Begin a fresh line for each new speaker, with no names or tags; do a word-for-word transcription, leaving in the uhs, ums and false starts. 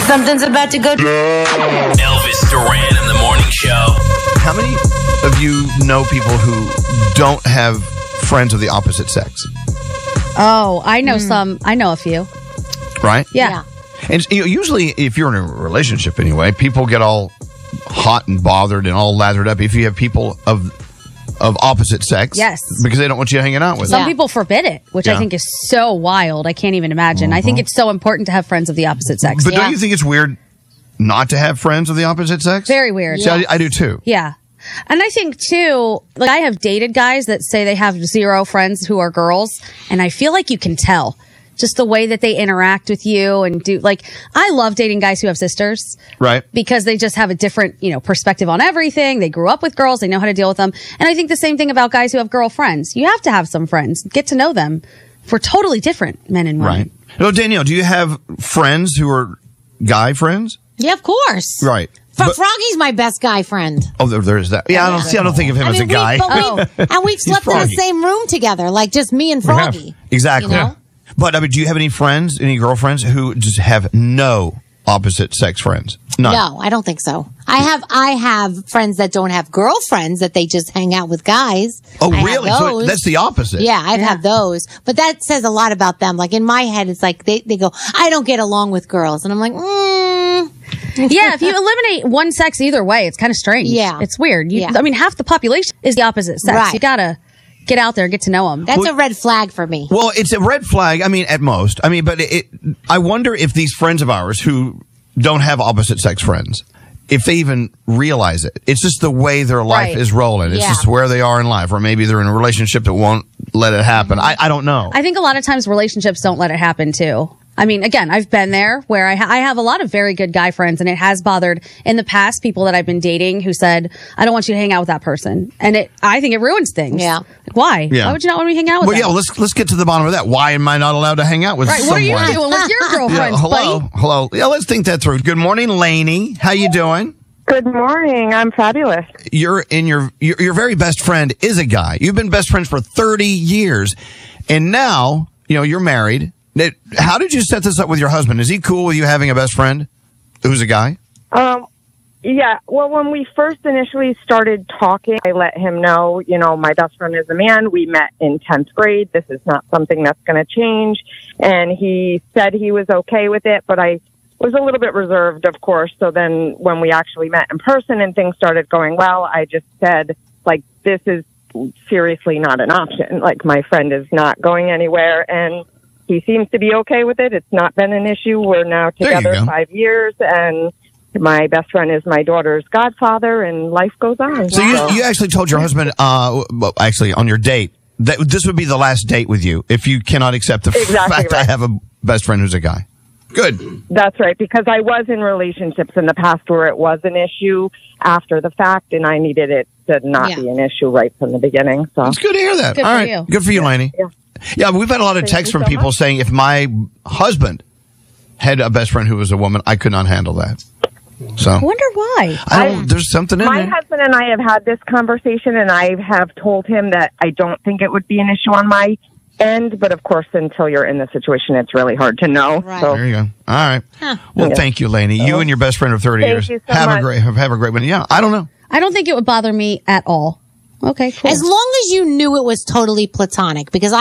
Something's about to go down.
Elvis Duran in the morning show.
How many of you know people who don't have friends of the opposite sex?
Oh, I know mm. some. I know a few.
Right?
Yeah.
Yeah.
And you know, usually, if you're in a relationship anyway, people get all hot and bothered and all lathered up if you have people of of opposite sex.
Yes.
Because they don't want you hanging out with
Some
them.
Yeah.
people forbid it, which
Yeah.
I think is so wild. I can't even imagine. I think it's so important to have friends of the opposite sex.
But
Yeah.
don't you think it's weird not to have friends of the opposite sex?
Very weird.
See, I, I do too.
Yeah. And I think too, like I have dated guys that say they have zero friends who are girls, and I feel like you can tell just the way that they interact with you and do, like, I love dating guys who have sisters.
Right.
Because they just have a different, you know, perspective on everything. They grew up with girls. They know how to deal with them. And I think the same thing about guys who have girlfriends. You have to have some friends. Get to know them. We're totally different, men and women.
Right. No, Danielle, do you have friends who are guy friends?
Yeah, of course.
Right.
Fro-
But-
Froggy's my best guy friend.
Oh, there, there is that. Yeah, I don't see. I don't think of him
I
as
mean,
a guy.
We, but we, and we've slept in the
Froggy.
same room together, like just me and
We have.
Froggy.
Exactly.
You know?
But I mean, do you have any friends, any girlfriends who just have no opposite sex friends? None.
No, I don't think so. I have I have friends that don't have girlfriends that they just hang out with guys.
Oh,
I have
really? So
those.
that's the opposit.
Yeah, I've had those. But that says a lot about them. Like in my head, it's like they, they go, I don't get along with girls. And I'm like, mm.
Yeah, if you eliminate one sex either way, it's kind of strange.
Yeah.
It's weird. You,
Yeah.
I mean, half the population is the opposite sex.
Right.
You gotta get out there and get to know them.
That's
Well-
a red flag for me.
Well, it's a red flag. I mean, at most. I mean, but it, it, I wonder if these friends of ours who don't have opposite sex friends, if they even realize it. It's just the way their life
Right.
is rolling. It's
Yeah.
just where they are in life, or maybe they're in a relationship that won't let it happen. I, I don't know.
I think a lot of times relationships don't let it happen too. I mean, again, I've been there where I, ha- I have a lot of very good guy friends, and it has bothered in the past people that I've been dating who said, I don't want you to hang out with that person. And it, I think it ruins things.
Yeah.
Like, why?
Yeah.
Why would you not want me to hang out with
Well,
them?
yeah, well, let's let's get to the bottom of that. Why am I not allowed to hang out with
right.
someone?
What are you doing with your
Yeah,
girlfriends,
hello,
buddy?
hello. Yeah, let's think that through. Good morning, Lainey. How you doing?
Good morning. I'm fabulous.
You're in your, your your very best friend is a guy. You've been best friends for thirty years, and now you know you're married. Now, how did you set this up with your husband? Is he cool with you having a best friend who's a guy?
Um, yeah. Well, when we first initially started talking, I let him know, you know, my best friend is a man. We met in tenth grade. This is not something that's going to change. And he said he was okay with it, but I was a little bit reserved, of course. So then when we actually met in person and things started going well, I just said, like, this is seriously not an option. Like, my friend is not going anywhere. And he seems to be okay with it. It's not been an issue. We're now
There you
together
go.
five years, and my best friend is my daughter's godfather, and life goes on.
So you, you actually told your husband, uh, well, actually on your date, that this would be the last date with you if you cannot accept the
Exactly
fact I
right.
have a best friend who's a guy. Good.
That's right, because I was in relationships in the past where it was an issue after the fact, and I needed it to not
Yeah.
be an issue right from the beginning. So
It's good to hear that.
Good
All
for
right.
you.
Good for you, Lainey.
Yeah.
Yeah, we've had a lot of
Thank
texts
you
from
so
people
much.
saying if my husband had a best friend who was a woman, I could not handle that. So
I wonder why.
I don't, there's something in
my
there.
husband and I have had this conversation, and I have told him that I don't think it would be an issue on my end. But of course, until you're in the situation, it's really hard to know.
Right.
So
There you go. All right.
Huh.
Well,
Yeah.
thank you, Lainey. You and your best friend of thirty
Thank
years.
you so
have a
much.
great have a great one. Yeah, I don't know.
I don't think it would bother me at all. Okay, cool.
As long as you knew it was totally platonic, because I